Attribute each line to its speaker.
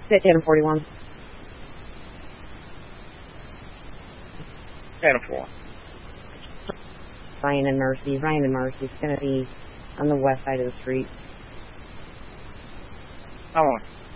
Speaker 1: Tandem 41.
Speaker 2: Tandem 4.
Speaker 1: Ryan and Mercy. Ryan and Mercy. It's going to be on the west side of the street.
Speaker 2: How long?